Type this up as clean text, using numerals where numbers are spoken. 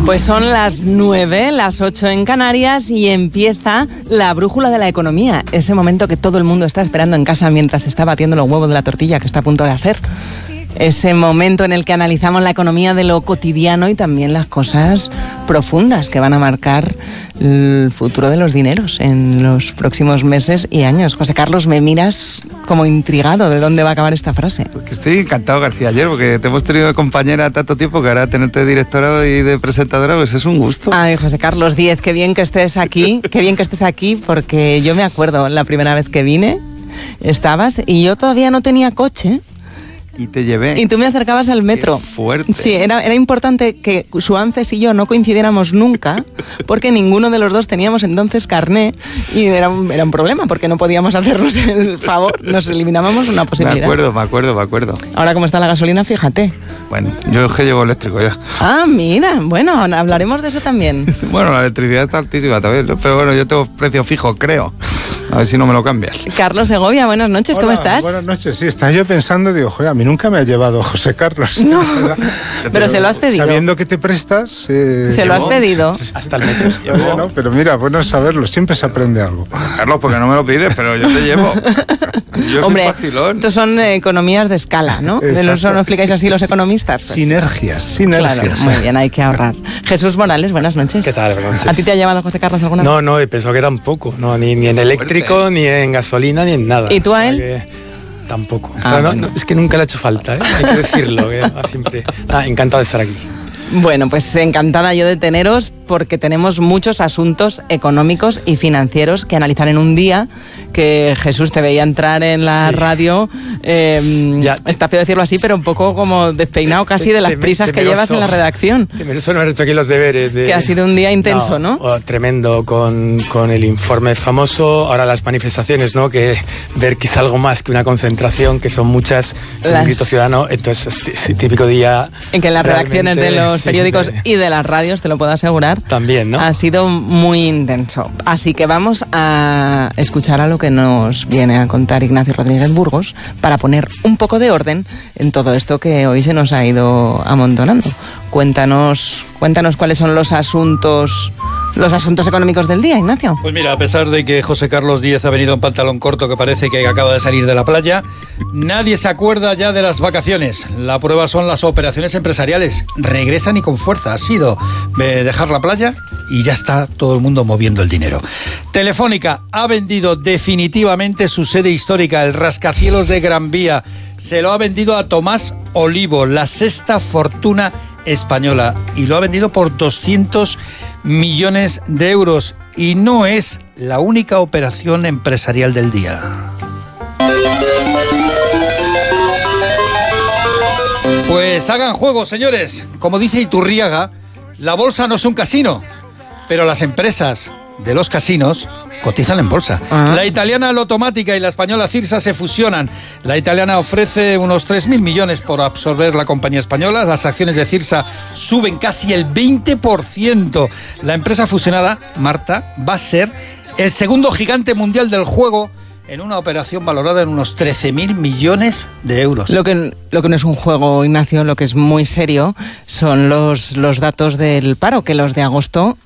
Pues son las 9, las 8 en Canarias y empieza la brújula de la economía. Ese momento que todo el mundo está esperando en casa mientras está batiendo los huevos de la tortilla que está a punto de hacer. Ese momento en el que analizamos la economía de lo cotidiano y también las cosas profundas que van a marcar el futuro de los dineros en los próximos meses y años. José Carlos, me miras como intrigado de dónde va a acabar esta frase. Porque estoy encantado, García, ayer, porque te hemos tenido de compañera tanto tiempo que ahora tenerte de directora y de presentadora, pues es un gusto. Ay, José Carlos Díez, qué bien que estés aquí, porque yo me acuerdo la primera vez que vine, estabas y yo todavía no tenía coche. Y te llevé. Y tú me acercabas al metro. Qué fuerte. Sí, era importante que Suances y yo no coincidiéramos nunca, porque ninguno de los dos teníamos entonces carné y era un problema, porque no podíamos hacernos el favor, nos eliminábamos una posibilidad. Me acuerdo. Ahora, como está la gasolina, fíjate. Bueno, yo es que llevo eléctrico ya. Ah, mira, bueno, hablaremos de eso también. Bueno, la electricidad está altísima también, ¿no? Pero bueno, yo tengo precio fijo, creo. A ver si no me lo cambias. Carlos Segovia, buenas noches, ¿cómo estás? Buenas noches, sí, estaba yo pensando, digo, joder, a mí nunca me ha llevado José Carlos. No, pero se lo has pedido. Sabiendo que te prestas... se lo has pedido. Hasta el metro. Todavía no, pero mira, bueno saberlo, siempre se aprende algo. Carlos, porque no me lo pides, pero yo te llevo. Yo soy Hombre, facilón. estos son economías de escala, ¿no? ¿De eso no explicáis así los economistas? Pues, Sinergias. Claro, muy bien, hay que ahorrar. Jesús Morales, buenas noches. ¿Qué tal? Buenas noches. ¿A ti te ha llevado José Carlos alguna vez? No, he pensado que tampoco. No, ni en eléctrico, ni en gasolina, ni en nada. ¿Y tú a él? Que tampoco. Ah, Pero bueno. es que nunca le ha hecho falta, ¿eh? Hay que decirlo. Siempre. Encantado de estar aquí. Bueno, pues encantada yo de teneros porque tenemos muchos asuntos económicos y financieros que analizar en un día que Jesús te veía entrar en la radio, está feo decirlo así, pero un poco como despeinado casi de las prisas que llevas en la redacción. Temeroso no haber hecho aquí los deberes. Que ha sido un día intenso, ¿no? Tremendo, con el informe famoso, ahora las manifestaciones, ¿no? Que ver que es algo más que una concentración, que son muchas, un grito ciudadano, entonces es típico día... En que las redacciones de los periódicos y de las radios, te lo puedo asegurar, también, ¿no? Ha sido muy intenso. Así que vamos a escuchar a lo que nos viene a contar Ignacio Rodríguez Burgos para poner un poco de orden en todo esto que hoy se nos ha ido amontonando. Cuéntanos cuáles son los asuntos económicos del día, Ignacio. Pues mira, a pesar de que José Carlos Díez ha venido en pantalón corto que parece que acaba de salir de la playa, nadie se acuerda ya de las vacaciones. La prueba son las operaciones empresariales. Regresan y con fuerza. Ha sido dejar la playa y ya está todo el mundo moviendo el dinero. Telefónica ha vendido definitivamente su sede histórica, el rascacielos de Gran Vía. Se lo ha vendido a Tomás Olivo, la sexta fortuna española, y lo ha vendido por 200 millones de euros, y no es la única operación empresarial del día. Pues hagan juego, señores. Como dice Iturriaga, la bolsa no es un casino, pero las empresas de los casinos cotizan en bolsa. La italiana Lotomática y la española Cirsa se fusionan. La italiana ofrece unos 3.000 millones por absorber la compañía española. Las acciones de Cirsa suben casi el 20%. La empresa fusionada, Marta, va a ser el segundo gigante mundial del juego en una operación valorada en unos 13.000 millones de euros. Lo que no es un juego, Ignacio, lo que es muy serio son los datos del paro, que los de agosto